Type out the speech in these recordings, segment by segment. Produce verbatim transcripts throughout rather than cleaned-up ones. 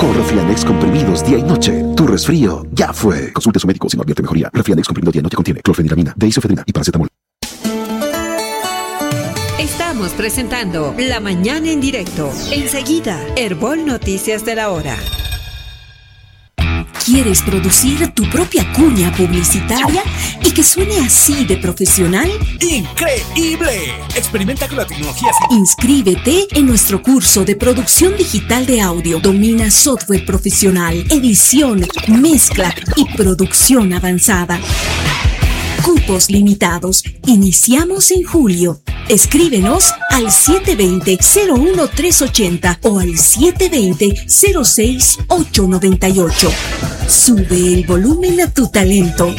Nuevo Refianex comprimidos día y noche. Tu resfrío ya fue. Consulte a su médico si no advierte mejoría. Refianex comprimido día y noche contiene clorfeniramina, deisofedrina y paracetamol. Estamos presentando La Mañana en Directo. Enseguida, Herbol Noticias de la Hora. ¿Quieres producir tu propia cuña publicitaria y que suene así de profesional? ¡Increíble! Experimenta con la tecnología. Inscríbete en nuestro curso de producción digital de audio. Domina software profesional, edición, mezcla y producción avanzada. Cupos limitados. Iniciamos en julio. Escríbenos al siete dos cero, cero uno tres ocho cero o al siete dos cero, cero seis ocho nueve ocho. Sube el volumen a tu talento.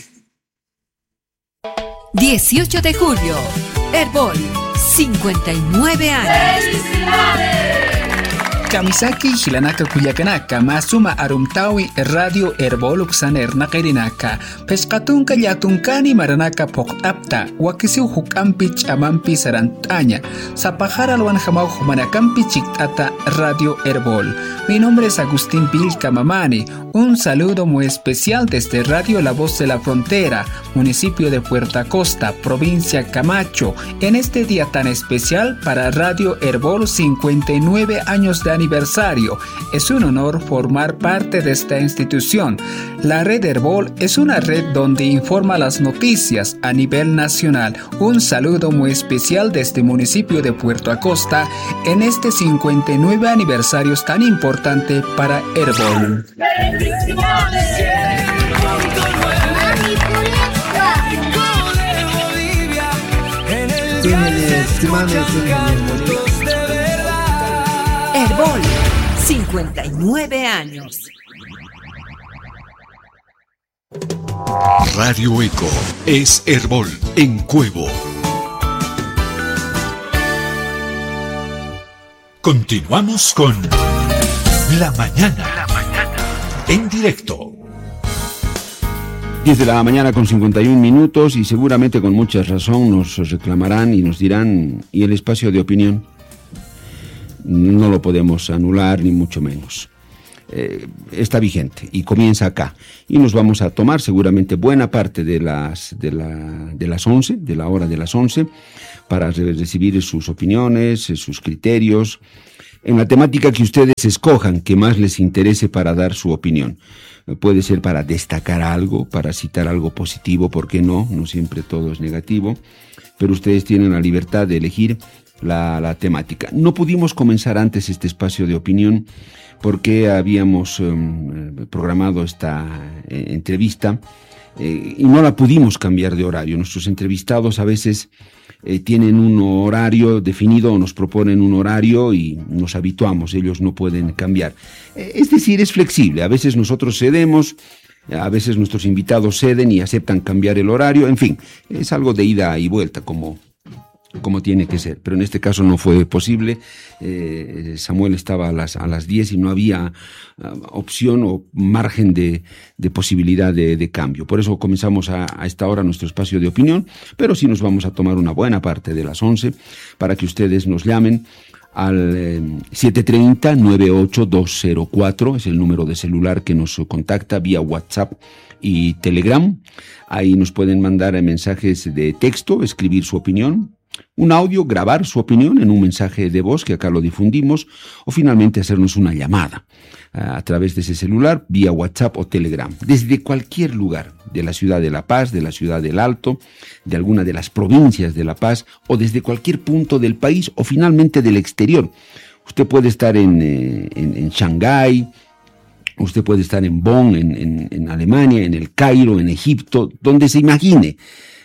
dieciocho de julio. Herbol, cincuenta y nueve años. ¡Felicidades! Kamisaki hilanaka kuyakanaka masuma arumtawi radio Herbol uksaner naqirinaka pesqatunka llatunkani maranaka poqtapta wakisiw hukampi chamanpi sarantaña sapajara alwan jamau humanakampi chiktata radio Herbol. Mi nombre es Agustín Vilca Mamani. Un saludo muy especial desde Radio La Voz de la Frontera, municipio de Puerto Acosta, provincia Camacho, en este día tan especial para Radio Herbol, cincuenta y nueve años de aniversario. Es un honor formar parte de esta institución. La red Herbol es una red donde informa las noticias a nivel nacional. Un saludo muy especial desde el municipio de Puerto Acosta en este cincuenta y nueve aniversario tan importante para Herbol. Herbol, cincuenta y nueve años. Radio Eco es Herbol en Cuevo. Continuamos con La Mañana, La Mañana en directo. diez de la mañana con cincuenta y un minutos y seguramente con mucha razón nos reclamarán y nos dirán, ¿y el espacio de opinión? No lo podemos anular ni mucho menos. Eh, está vigente y comienza acá. Y nos vamos a tomar seguramente buena parte de las, de la, de las once, de la hora de las once, para re- recibir sus opiniones, sus criterios, en la temática que ustedes escojan, que más les interese para dar su opinión. Puede ser para destacar algo, para citar algo positivo, ¿por qué no? No siempre todo es negativo, pero ustedes tienen la libertad de elegir la, la temática. No pudimos comenzar antes este espacio de opinión porque habíamos um, programado esta eh, entrevista eh, y no la pudimos cambiar de horario. Nuestros entrevistados a veces eh, tienen un horario definido o nos proponen un horario y nos habituamos, ellos no pueden cambiar. Eh, es decir, es flexible, a veces nosotros cedemos, a veces nuestros invitados ceden y aceptan cambiar el horario, en fin, es algo de ida y vuelta como... como tiene que ser, pero en este caso no fue posible. eh, Samuel estaba a las, a las diez y no había uh, opción o margen de, de posibilidad de, de cambio, por eso comenzamos a, a esta hora nuestro espacio de opinión, pero sí nos vamos a tomar una buena parte de las once para que ustedes nos llamen al eh, siete tres cero, nueve ocho dos cero cuatro, es el número de celular que nos contacta vía WhatsApp y Telegram. Ahí nos pueden mandar mensajes de texto, escribir su opinión, un audio, grabar su opinión en un mensaje de voz que acá lo difundimos, o finalmente hacernos una llamada a través de ese celular vía WhatsApp o Telegram, desde cualquier lugar de la ciudad de La Paz, de la ciudad del Alto, de alguna de las provincias de La Paz, o desde cualquier punto del país, o finalmente del exterior. Usted puede estar en, en, en Shanghái, usted puede estar en Bonn, en, en, en Alemania, en el Cairo, en Egipto, donde se imagine.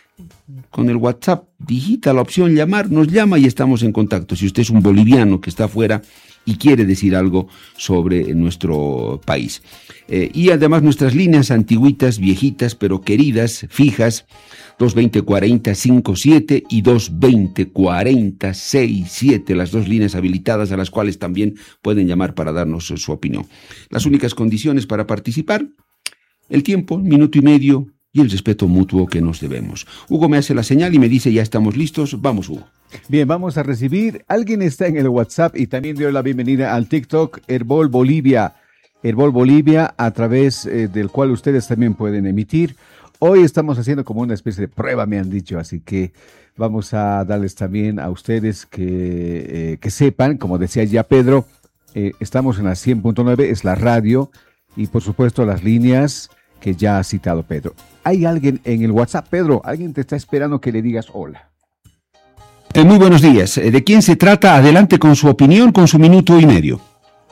Con el WhatsApp digita la opción llamar, nos llama y estamos en contacto. Si usted es un boliviano que está afuera y quiere decir algo sobre nuestro país. Eh, y además nuestras líneas antiguitas, viejitas, pero queridas, fijas, dos veinte cuarenta cincuenta y siete y dos veinte cuarenta sesenta y siete, las dos líneas habilitadas a las cuales también pueden llamar para darnos su opinión. Las únicas condiciones para participar, el tiempo, minuto y medio, y el respeto mutuo que nos debemos. Hugo me hace la señal y me dice, ya estamos listos. Vamos, Hugo. Bien, vamos a recibir. Alguien está en el WhatsApp y también dio la bienvenida al TikTok Herbol Bolivia. Herbol Bolivia, a través eh, del cual ustedes también pueden emitir. Hoy estamos haciendo como una especie de prueba, me han dicho, así que vamos a darles también a ustedes que, eh, que sepan, como decía ya Pedro, eh, estamos en la cien punto nueve, es la radio, y por supuesto las líneas que ya ha citado Pedro. ¿Hay alguien en el WhatsApp, Pedro? ¿Alguien te está esperando que le digas hola? Eh, muy buenos días. ¿De quién se trata? Adelante con su opinión, con su minuto y medio.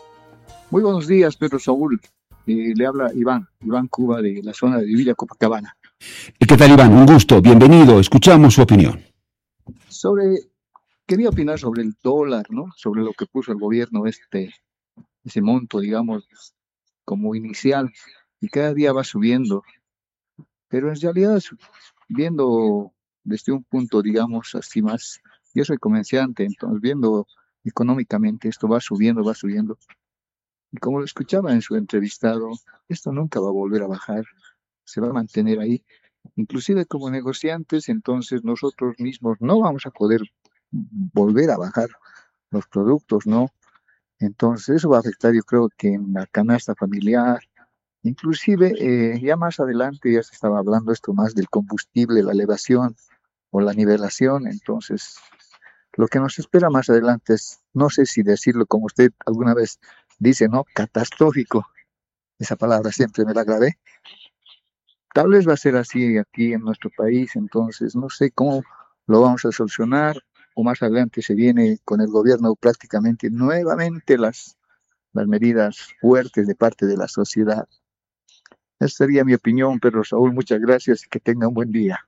Muy buenos días, Pedro Saúl. Eh, le habla Iván, Iván Cuba, de la zona de Villa Copacabana. ¿Qué tal, Iván? Un gusto, bienvenido. Escuchamos su opinión. Sobre, quería opinar sobre el dólar, ¿no? Sobre lo que puso el gobierno, este, ese monto, digamos, como inicial, y cada día va subiendo. Pero en realidad, viendo desde un punto, digamos, así más, yo soy comerciante, entonces viendo económicamente esto va subiendo, va subiendo. Y como lo escuchaba en su entrevistado, esto nunca va a volver a bajar, se va a mantener ahí. Inclusive como negociantes, entonces nosotros mismos no vamos a poder volver a bajar los productos, ¿no? Entonces eso va a afectar, yo creo que en la canasta familiar. Inclusive eh, ya más adelante ya se estaba hablando esto más del combustible, la elevación o la nivelación. Entonces lo que nos espera más adelante es, no sé si decirlo como usted alguna vez dice, ¿no? Catastrófico. Esa palabra siempre me la grabé. Tal vez va a ser así aquí en nuestro país, entonces no sé cómo lo vamos a solucionar, o más adelante se viene con el gobierno prácticamente nuevamente las, las medidas fuertes de parte de la sociedad. Esa sería mi opinión, Pedro Saúl, muchas gracias y que tenga un buen día.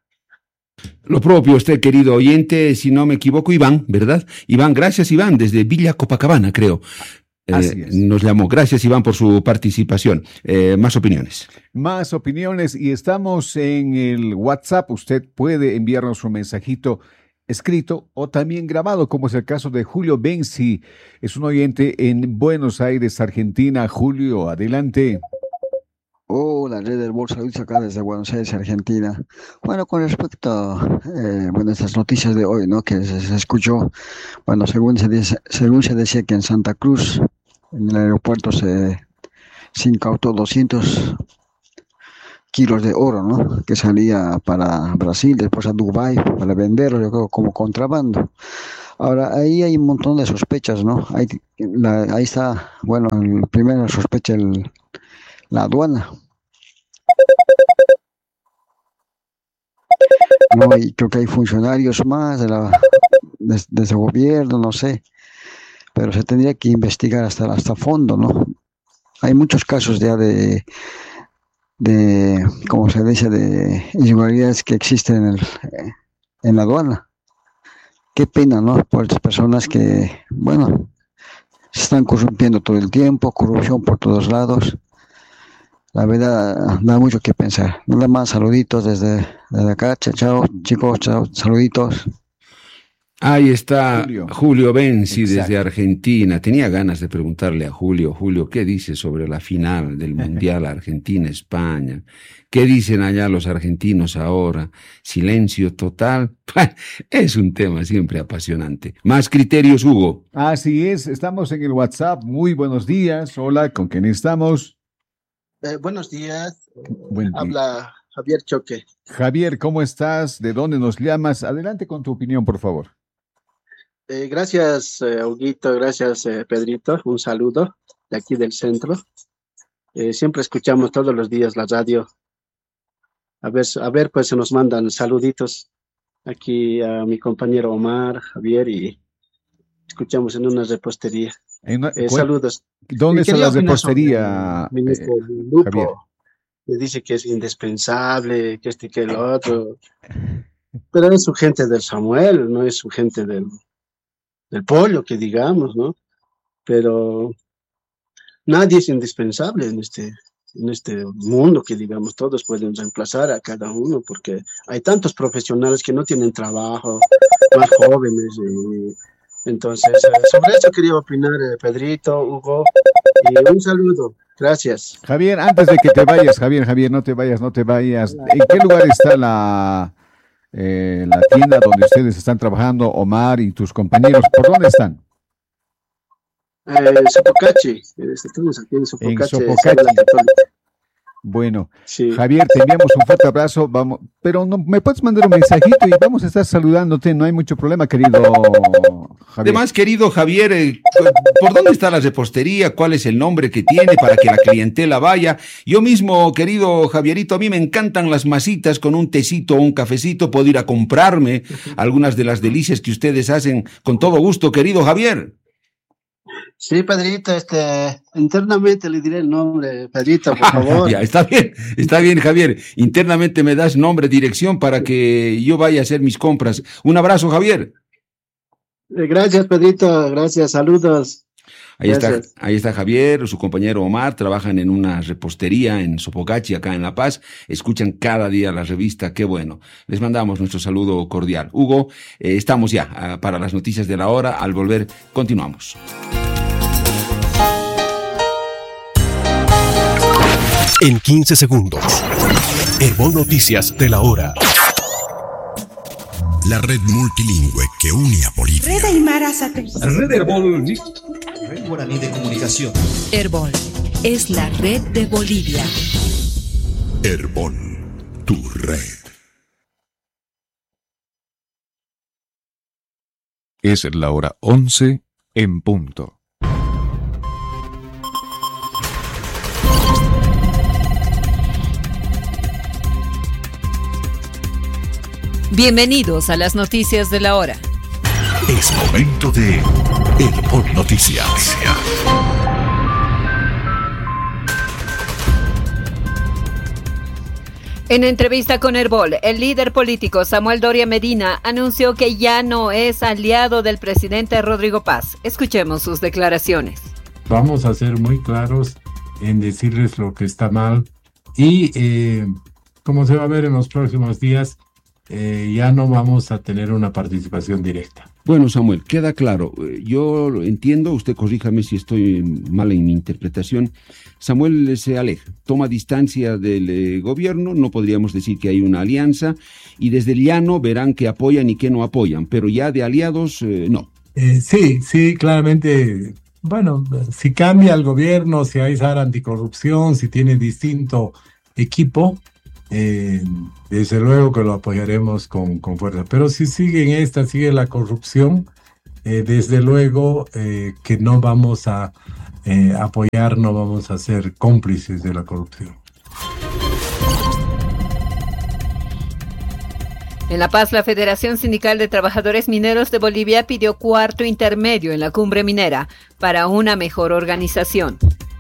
Lo propio usted, querido oyente, si no me equivoco, Iván, ¿verdad? Iván, gracias, Iván, desde Villa Copacabana, creo. Eh, nos llamó. Gracias, Iván, por su participación. Eh, más opiniones. Más opiniones y estamos en el WhatsApp. Usted puede enviarnos un mensajito escrito o también grabado, como es el caso de Julio Benzi. Es un oyente en Buenos Aires, Argentina. Julio, adelante. Hola, Red del Bolsa, Luis acá desde Buenos Aires, Argentina. Bueno, con respecto a eh, bueno, estas noticias de hoy, ¿no? Que se, se escuchó, bueno, según se, dice, según se decía que en Santa Cruz, en el aeropuerto, se, se incautó doscientos kilos de oro, ¿no? Que salía para Brasil, después a Dubái, para venderlo, yo creo, como contrabando. Ahora, ahí hay un montón de sospechas, ¿no? Ahí, la, ahí está, bueno, el primero sospecha el, la aduana. No, y creo que hay funcionarios más de la, de, de ese gobierno, no sé, pero se tendría que investigar hasta hasta fondo, ¿no? Hay muchos casos ya de, de, como se dice, de irregularidades que existen en, el, en la aduana. Qué pena, ¿no? Por estas personas que, bueno, se están corrompiendo todo el tiempo, corrupción por todos lados. La verdad, da mucho que pensar. Nada más, saluditos desde, desde acá. Chao, chao, chicos, chao, saluditos. Ahí está Julio, Julio Benzi Exacto. desde Argentina. Tenía ganas de preguntarle a Julio, Julio, ¿qué dice sobre la final del Mundial Argentina-España? ¿Qué dicen allá los argentinos ahora? ¿Silencio total? Es un tema siempre apasionante. Más criterios, Hugo. Así es, estamos en el WhatsApp. Muy buenos días. Hola, ¿con quién estamos? Eh, buenos días, Buen día. habla Javier Choque. Javier, ¿cómo estás? ¿De dónde nos llamas? Adelante con tu opinión, por favor. Eh, gracias, eh, Huguito, gracias, eh, Pedrito, un saludo de aquí del centro. Eh, siempre escuchamos todos los días la radio. A ver, a ver, pues se nos mandan saluditos aquí a mi compañero Omar, Javier, y escuchamos en una repostería. En una- Eh, cu- saludos. ¿Dónde Eh, está quería la opinar sobre repostería, el ministro eh, Lupo, Javier? que dice que es indispensable, que este y que el otro. Pero es su gente del Samuel, no es su gente del, del pollo, que digamos, ¿no? Pero nadie es indispensable en este, en este mundo, que digamos, todos pueden reemplazar a cada uno, porque hay tantos profesionales que no tienen trabajo, más jóvenes. Y, entonces, eh, sobre eso quería opinar, eh, Pedrito, Hugo, y un saludo. Gracias. Javier, antes de que te vayas, Javier, Javier, no te vayas, no te vayas. ¿En qué lugar está la, eh, la tienda donde ustedes están trabajando, Omar y tus compañeros? ¿Por dónde están? Eh, Sopocachi, estamos aquí en Sopocachi. En Sopocachi. Bueno, sí. Javier, te enviamos un fuerte abrazo, vamos, pero no, me puedes mandar un mensajito y vamos a estar saludándote, no hay mucho problema, querido Javier. Además, querido Javier, eh, ¿por dónde está la repostería? ¿Cuál es el nombre que tiene para que la clientela vaya? Yo mismo, querido Javierito, a mí me encantan las masitas con un tecito o un cafecito, puedo ir a comprarme algunas de las delicias que ustedes hacen con todo gusto, querido Javier. Sí, Pedrito, este, internamente le diré el nombre, Pedrito, por favor. Ya, está bien, está bien, Javier. Internamente me das nombre, dirección para que yo vaya a hacer mis compras. Un abrazo, Javier. Gracias, Pedrito, gracias, saludos. Ahí está, ahí está Javier, su compañero Omar, trabajan en una repostería en Sopocachi, acá en La Paz, escuchan cada día la revista, qué bueno. Les mandamos nuestro saludo cordial. Hugo, eh, estamos ya uh, para las noticias de la hora, al volver continuamos. En quince segundos, Herbol Noticias de la hora. La red multilingüe que une a Bolivia. Red Aymara Satélite. Red Herbol. Red Guaraní de Comunicación. Herbol es la red de Bolivia. Herbol, tu red. Es la hora once en punto. Bienvenidos a las noticias de la hora. Es momento de Herbol Noticias. En entrevista con Herbol, el líder político Samuel Doria Medina anunció que ya no es aliado del presidente Rodrigo Paz. Escuchemos sus declaraciones. Vamos a ser muy claros en decirles lo que está mal y eh, como se va a ver en los próximos días, Eh, ya no vamos a tener una participación directa. Bueno, Samuel, queda claro. Yo entiendo, usted corríjame si estoy mal en mi interpretación. Samuel se aleja, toma distancia del eh, gobierno, no podríamos decir que hay una alianza, y desde el llano verán que apoyan y que no apoyan, pero ya de aliados, eh, no. Eh, sí, sí, claramente. Bueno, si cambia el gobierno, si hay SAR anticorrupción, si tiene distinto equipo, Eh, desde luego que lo apoyaremos con, con fuerza, pero si sigue en esta, sigue la corrupción, eh, desde luego eh, que no vamos a eh, apoyar, no vamos a ser cómplices de la corrupción. En La Paz, la Federación Sindical de Trabajadores Mineros de Bolivia pidió cuarto intermedio en la cumbre minera para una mejor organización.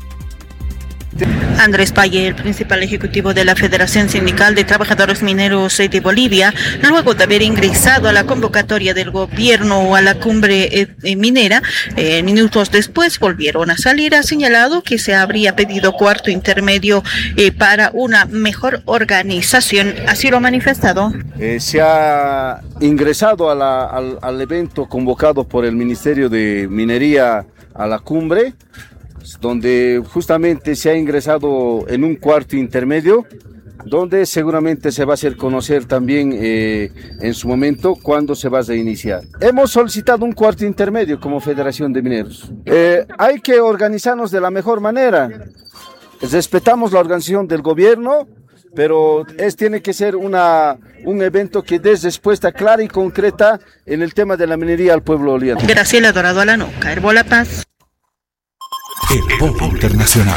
Andrés Paye, el principal ejecutivo de la Federación Sindical de Trabajadores Mineros de Bolivia, luego de haber ingresado a la convocatoria del gobierno o a la cumbre eh, minera, eh, minutos después volvieron a salir, ha señalado que se habría pedido cuarto intermedio eh, para una mejor organización. Así lo ha manifestado. Eh, se ha ingresado a la, al, al evento convocado por el Ministerio de Minería a la cumbre, donde justamente se ha ingresado en un cuarto intermedio, donde seguramente se va a hacer conocer también eh, en su momento cuándo se va a reiniciar. Hemos solicitado un cuarto intermedio como Federación de Mineros. Eh, hay que organizarnos de la mejor manera. Respetamos la organización del gobierno, pero es, tiene que ser una, un evento que dé respuesta clara y concreta en el tema de la minería al pueblo boliviano. Graciela Dorado Alanoca, Herbol La Paz. Herbol Internacional.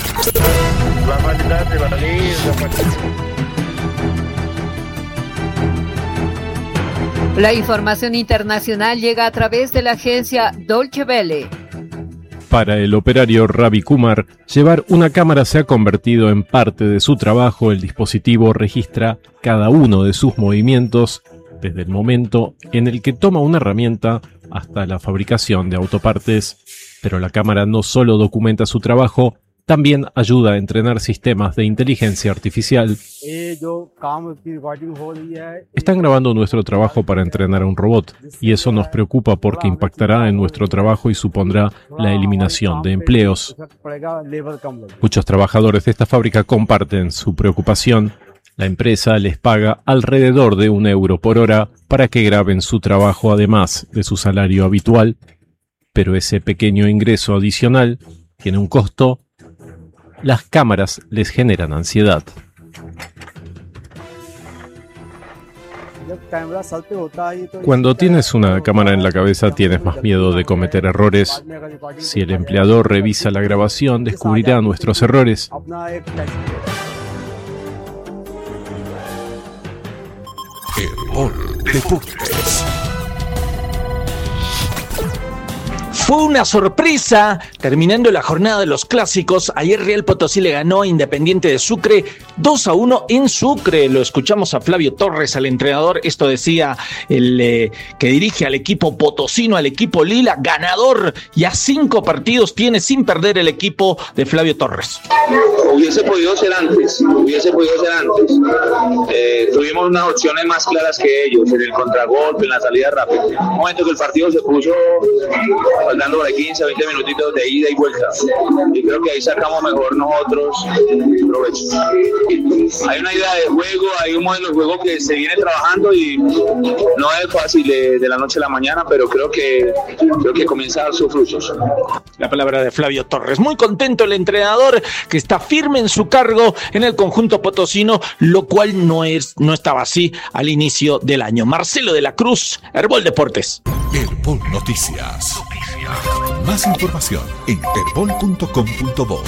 La información internacional llega a través de la agencia Deutsche Welle. Para el operario Ravi Kumar, llevar una cámara se ha convertido en parte de su trabajo. El dispositivo registra cada uno de sus movimientos, desde el momento en el que toma una herramienta hasta la fabricación de autopartes. Pero la cámara no solo documenta su trabajo, también ayuda a entrenar sistemas de inteligencia artificial. Están grabando nuestro trabajo para entrenar a un robot, y eso nos preocupa porque impactará en nuestro trabajo y supondrá la eliminación de empleos. Muchos trabajadores de esta fábrica comparten su preocupación. La empresa les paga alrededor de un euro por hora para que graben su trabajo además de su salario habitual. pero ese pequeño ingreso adicional tiene un costo. Las cámaras les generan ansiedad. Cuando tienes una cámara en la cabeza tienes más miedo de cometer errores. Si el empleador revisa la grabación, descubrirá nuestros errores. Herbol Deportes. Fue una sorpresa terminando la jornada de los clásicos. Ayer Real Potosí le ganó a Independiente de Sucre dos a uno en Sucre. Lo escuchamos a Flavio Torres, al entrenador. Esto decía el eh, que dirige al equipo potosino, al equipo Lila, ganador. Ya cinco partidos tiene sin perder el equipo de Flavio Torres. Hubiese podido ser antes, hubiese podido ser antes. Eh, tuvimos unas opciones más claras que ellos en el contragolpe, en la salida rápida. En un momento que el partido se puso faltando por ahí quince, veinte minutitos de ida y vuelta. Y creo que ahí sacamos mejor nosotros provecho. Hay una idea de juego, hay un modelo de juego que se viene trabajando y no es fácil de, de la noche a la mañana, pero creo que, creo que comienza a dar sus frutos. La palabra de Flavio Torres. Muy contento el entrenador, que está firme en su cargo en el conjunto potosino, lo cual no, es, no estaba así al inicio del año. Marcelo de la Cruz, Herbol Deportes. Herbol Noticias. Más información en herbol punto com punto bo.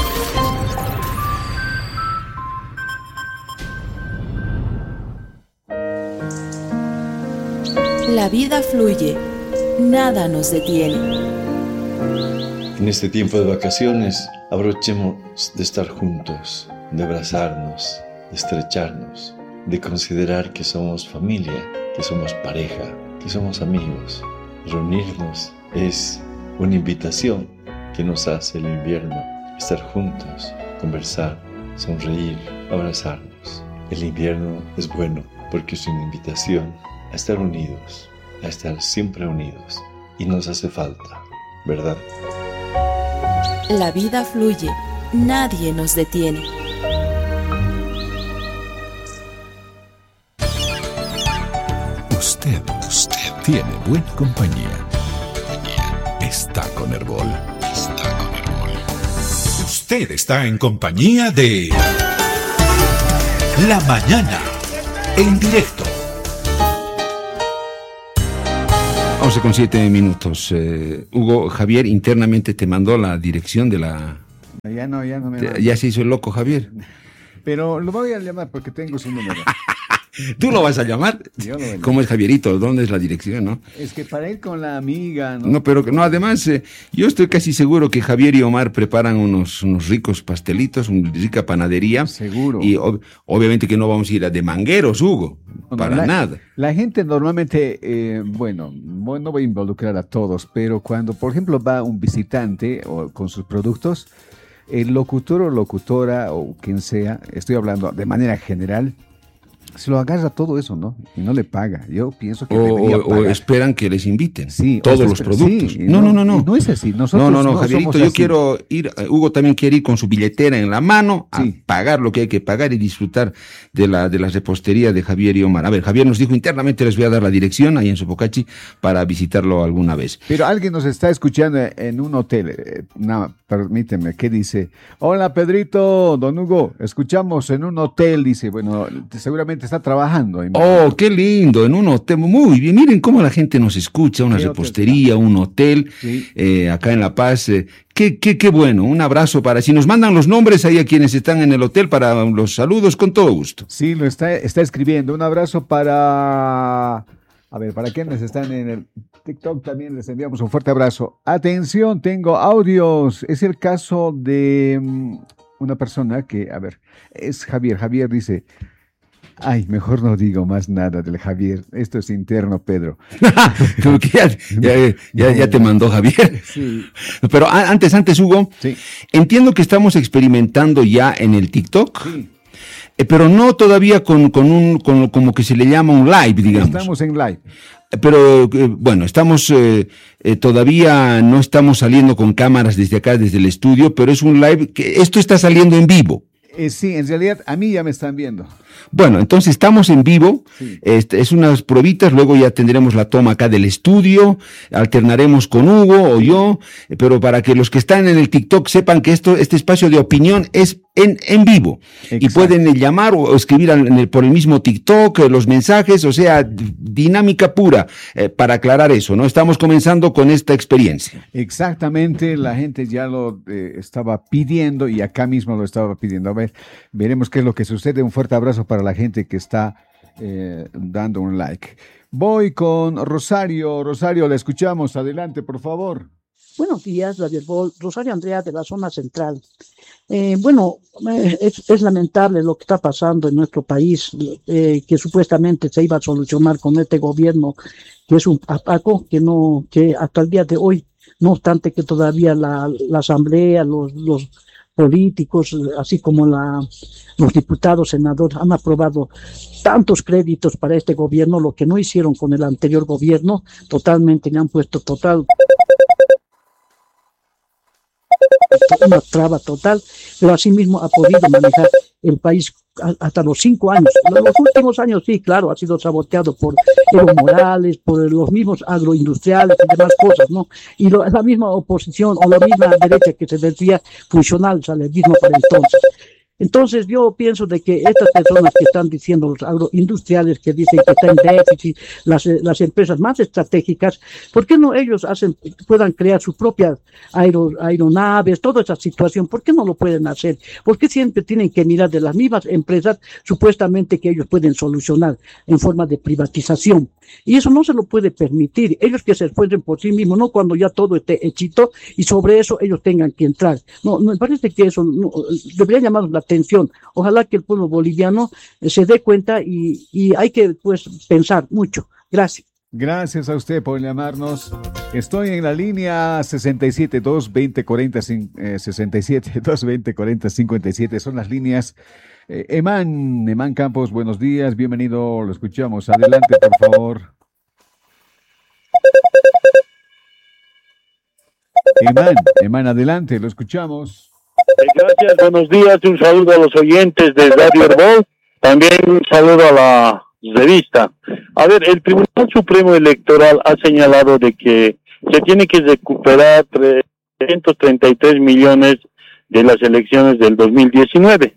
La vida fluye, nada nos detiene. En este tiempo de vacaciones, aprovechemos de estar juntos, de abrazarnos, de estrecharnos, de considerar que somos familia, que somos pareja, que somos amigos. Reunirnos es una invitación que nos hace el invierno, estar juntos, conversar, sonreír, abrazarnos. El invierno es bueno porque es una invitación a estar unidos, a estar siempre unidos, y nos hace falta, ¿verdad? La vida fluye, nadie nos detiene. Usted, usted tiene buena compañía. Está con Herbol. Está con Herbol. Usted está en compañía de La Mañana, en directo. once con siete minutos. Eh, Hugo, Javier internamente te mandó la dirección de la... Ya no, ya no me te, Ya se hizo el loco, Javier. Pero lo voy a llamar porque tengo su número. ¿Tú lo vas a llamar? Yo lo voy a llamar. ¿Cómo es Javierito? ¿Dónde es la dirección, no? Es que para ir con la amiga, ¿no? No, pero no, además, eh, yo estoy casi seguro que Javier y Omar preparan unos, unos ricos pastelitos, una rica panadería. Seguro. Y ob- obviamente que no vamos a ir a de mangueros, Hugo, No, para la, nada. La gente normalmente, eh, bueno, no voy a involucrar a todos, pero cuando, por ejemplo, va un visitante o con sus productos, el locutor o locutora o quien sea, estoy hablando de manera general, se lo agarra todo eso, ¿no? Y no le paga. Yo pienso que O, debería o- pagar. o esperan que les inviten Sí, todos o los sea, productos. sí, no, no, no, no. No es así. Nosotros no, no, no, no Javierito, somos yo así. quiero ir, eh, Hugo también quiere ir con su billetera en la mano a Sí. pagar lo que hay que pagar y disfrutar de la de la repostería de Javier y Omar. A ver, Javier nos dijo internamente, les voy a dar la dirección ahí en Sopocachi para visitarlo alguna vez. Pero alguien nos está escuchando en un hotel. Eh, no, permíteme, ¿qué dice? Hola, Pedrito, don Hugo, escuchamos en un hotel, dice. Bueno, seguramente está trabajando. Oh, qué lindo, en un hotel, muy bien, miren cómo la gente nos escucha, una ¿Qué repostería, un hotel, Sí. eh, acá en La Paz, eh, qué, qué, qué bueno, un abrazo para, si nos mandan los nombres ahí a quienes están en el hotel para los saludos, con todo gusto. Sí, lo está, está escribiendo. Un abrazo para... A ver, para quienes están en el TikTok también les enviamos un fuerte abrazo. Atención, tengo audios. Es el caso de mm, una persona que, a ver, es Javier. Javier dice... Ay, mejor no digo más nada del Javier. Esto es interno, Pedro. Como que ya, ya, ya, ya te mandó Javier. Sí. Pero a- antes, antes, Hugo, Sí. entiendo que estamos experimentando ya en el TikTok, Sí. eh, pero no todavía con, con un, con, como que se le llama un live, digamos. Estamos en live. Pero eh, bueno, estamos eh, eh, todavía no estamos saliendo con cámaras desde acá, desde el estudio, pero es un live que esto está saliendo en vivo. Eh, sí, en realidad a mí ya me están viendo. Bueno, entonces estamos en vivo, sí. este, es unas pruebitas, luego ya tendremos la toma acá del estudio, alternaremos con Hugo o yo, pero para que los que están en el TikTok sepan que esto, este espacio de opinión es en, en vivo. Exacto. Y pueden llamar o escribir en el, por el mismo TikTok los mensajes, o sea, dinámica pura, eh, para aclarar eso, ¿no? Estamos comenzando con esta experiencia. Exactamente, la gente ya lo eh, estaba pidiendo y acá mismo lo estaba pidiendo. A ver, veremos qué es lo que sucede. Un fuerte abrazo para la gente que está eh, dando un like. Voy con Rosario. Rosario, la escuchamos. Adelante, por favor. Buenos días, Radio Herbol. Rosario Andrea de la zona central. Eh, bueno, eh, es, es lamentable lo que está pasando en nuestro país, eh, que supuestamente se iba a solucionar con este gobierno, que es un apaco, que no, que hasta el día de hoy, no obstante que todavía la, la asamblea, los, los políticos, así como la, los diputados, senadores, han aprobado tantos créditos para este gobierno, lo que no hicieron con el anterior gobierno, totalmente le han puesto total una traba total, pero asimismo ha podido manejar el país hasta los cinco años. Los últimos años sí, claro, ha sido saboteado por Evo Morales, por los mismos agroindustriales y demás cosas, ¿no? Y lo, la misma oposición o la misma derecha que se decía funcional, saludismo para entonces. Entonces yo pienso de que estas personas que están diciendo, los agroindustriales que dicen que está en déficit, las, las empresas más estratégicas, ¿por qué no ellos hacen, puedan crear sus propias aero, aeronaves, toda esa situación? ¿Por qué no lo pueden hacer? ¿Por qué siempre tienen que mirar de las mismas empresas supuestamente que ellos pueden solucionar en forma de privatización? Y eso no se lo puede permitir. Ellos que se esfuercen por sí mismos, no cuando ya todo esté hechito y sobre eso ellos tengan que entrar. No, me parece que eso no, debería llamar la atención. Ojalá que el pueblo boliviano eh, se dé cuenta y, y hay que pues pensar mucho. Gracias. Gracias a usted por llamarnos. Estoy en la línea sesenta y siete, dos veinte, cuarenta, eh, sesenta y siete, dos veinte, cuarenta, cincuenta y siete. Son las líneas. Eh, Eman, Eman Campos, buenos días, bienvenido, lo escuchamos. Adelante, por favor. Eman, Eman, adelante, lo escuchamos. Gracias, buenos días, un saludo a los oyentes de Radio Herbol, también un saludo a la revista. A ver, el Tribunal Supremo Electoral ha señalado de que se tiene que recuperar trescientos treinta y tres millones de las elecciones del dos mil diecinueve,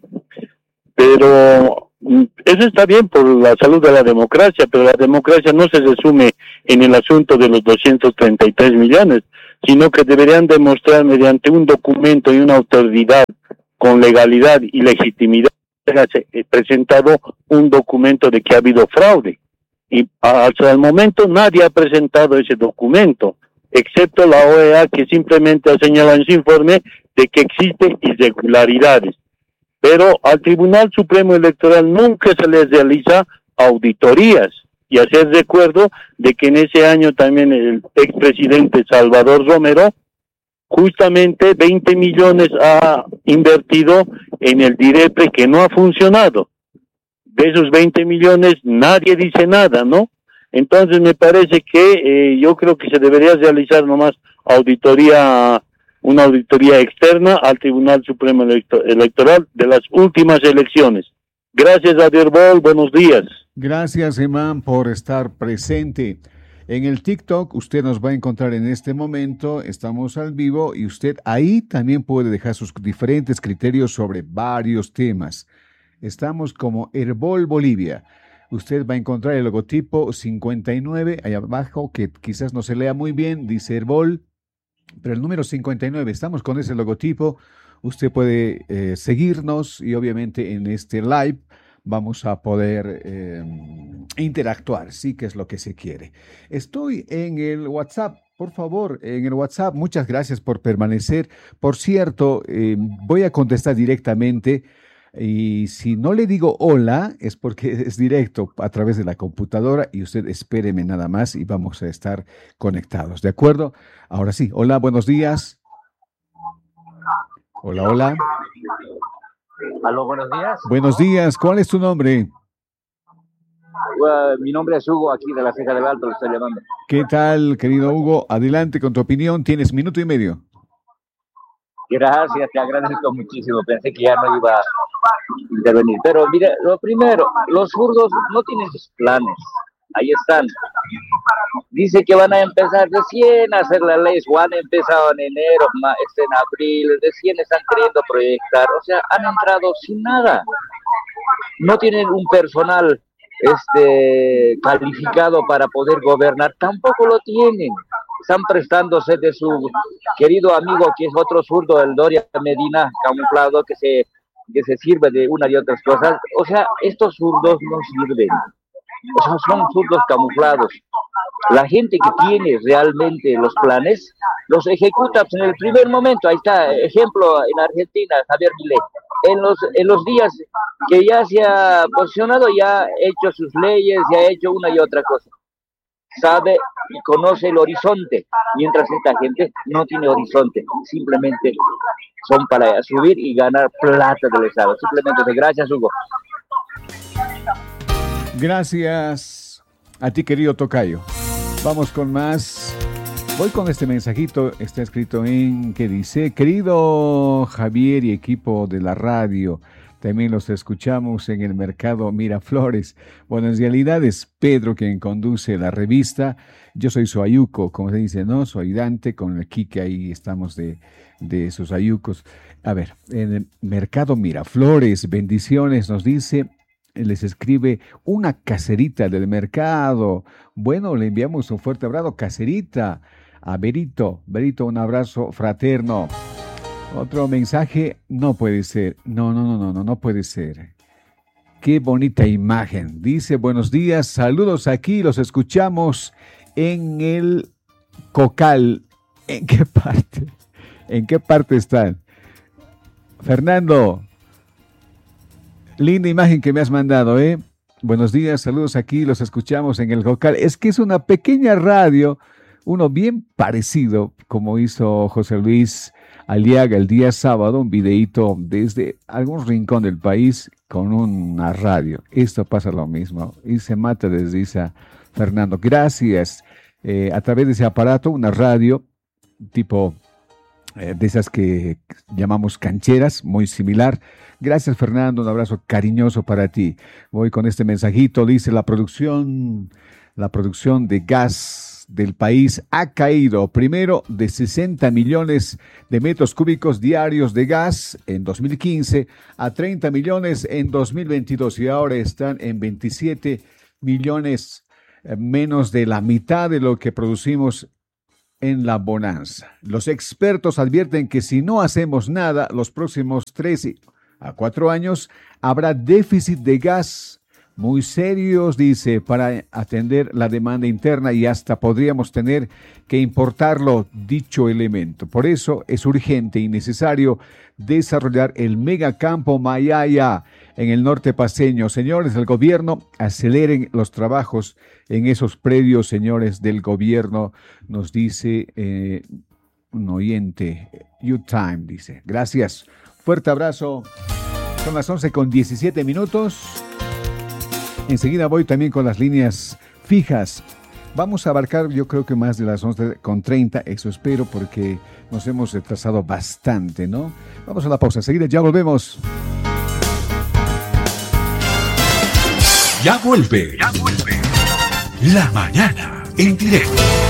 pero eso está bien por la salud de la democracia, pero la democracia no se resume en el asunto de los doscientos treinta y tres millones, sino que deberían demostrar mediante un documento y una autoridad con legalidad y legitimidad presentado un documento de que ha habido fraude. Y hasta el momento nadie ha presentado ese documento, excepto la O E A, que simplemente ha señalado en su informe de que existen irregularidades. Pero al Tribunal Supremo Electoral nunca se les realiza auditorías. Y hacer recuerdo de que en ese año también el expresidente Salvador Romero justamente veinte millones ha invertido en el DIREPRE que no ha funcionado. De esos veinte millones nadie dice nada, ¿no? Entonces me parece que eh, yo creo que se debería realizar nomás auditoría, una auditoría externa al Tribunal Supremo Electoral de las últimas elecciones. Gracias, Radio Herbol, buenos días. Gracias, Emán, por estar presente. En el TikTok usted nos va a encontrar en este momento, estamos al vivo y usted ahí también puede dejar sus diferentes criterios sobre varios temas. Estamos como Herbol Bolivia. Usted va a encontrar el logotipo cincuenta y nueve ahí abajo, que quizás no se lea muy bien, dice Herbol, pero el número cincuenta y nueve, estamos con ese logotipo. Usted puede eh, seguirnos y obviamente en este live vamos a poder eh, interactuar, sí, que es lo que se quiere. Estoy en el WhatsApp, por favor, en el WhatsApp, muchas gracias por permanecer. Por cierto, eh, voy a contestar directamente y si no le digo hola es porque es directo a través de la computadora y usted espéreme nada más y vamos a estar conectados, ¿de acuerdo? Ahora sí, hola, buenos días. Hola, hola. Aló, buenos días. Buenos días, ¿cuál es tu nombre? Uh, mi nombre es Hugo, aquí de la Ceja del Alto, le estoy llamando. ¿Qué tal, querido Hugo? Adelante con tu opinión, tienes minuto y medio. Gracias, te agradezco muchísimo. Pensé que ya no iba intervenir. Pero mire, lo primero, los zurdos no tienen sus planes. Ahí están. Dice que van a empezar recién a hacer la ley, o han empezado en enero, este en abril, recién están queriendo proyectar, o sea, han entrado sin nada. No tienen un personal este calificado para poder gobernar, tampoco lo tienen. Están prestándose de su querido amigo, que es otro zurdo, el Doria Medina, camuflado, que se, que se sirve de una y otras cosas. O sea, estos zurdos no sirven. O sea, son zurdos camuflados. La gente que tiene realmente los planes, los ejecuta en el primer momento. Ahí está, ejemplo, en Argentina, Javier Milei. En los, en los días que ya se ha posicionado, ya ha hecho sus leyes, ya ha hecho una y otra cosa. Sabe y conoce el horizonte, mientras esta gente no tiene horizonte. Simplemente son para subir y ganar plata del Estado. Simplemente, gracias, Hugo. Gracias a ti, querido tocayo. Vamos con más. Voy con este mensajito, está escrito en que dice: querido Javier y equipo de la radio, también los escuchamos en el mercado Miraflores. Bueno, en realidad es Pedro quien conduce la revista. Yo soy su ayuco, como se dice, ¿no? Su ayudante, con el Quique ahí estamos de, de sus ayucos. A ver, en el mercado Miraflores, bendiciones, nos dice... Les escribe una caserita del mercado. Bueno, le enviamos un fuerte abrazo, caserita, a Berito. Berito, un abrazo fraterno. Otro mensaje, no puede ser. No, no, no, no, no, no puede ser. Qué bonita imagen. Dice, buenos días, saludos aquí, los escuchamos en el Cocal. ¿En qué parte? ¿En qué parte están? Fernando. Linda imagen que me has mandado, ¿eh? Buenos días, saludos aquí, los escuchamos en el Cocal. Es que es una pequeña radio, uno bien parecido, como hizo José Luis Aliaga el día sábado, un videíto desde algún rincón del país con una radio. Esto pasa lo mismo y se mata desde esa Fernando. Gracias. Eh, a través de ese aparato, una radio tipo eh, de esas que llamamos cancheras, muy similar. Gracias, Fernando, un abrazo cariñoso para ti. Voy con este mensajito, dice la producción, la producción de gas del país ha caído primero de sesenta millones de metros cúbicos diarios de gas en dos mil quince a treinta millones en dos mil veintidós y ahora están en veintisiete millones, eh, menos de la mitad de lo que producimos en la bonanza. Los expertos advierten que si no hacemos nada, los próximos tres a cuatro años habrá déficit de gas muy serios, dice, para atender la demanda interna y hasta podríamos tener que importarlo, dicho elemento. Por eso es urgente y necesario desarrollar el megacampo Mayaya en el norte paceño. Señores del gobierno, aceleren los trabajos en esos predios, señores del gobierno, nos dice eh, un oyente, U-Time, dice. Gracias. Fuerte abrazo. Son las once con diecisiete minutos. Enseguida voy también con las líneas fijas. Vamos a abarcar, yo creo que más de las once con treinta, eso espero, porque nos hemos retrasado bastante, ¿no? Vamos a la pausa. Enseguida ya volvemos. Ya vuelve. Ya vuelve. La mañana en directo.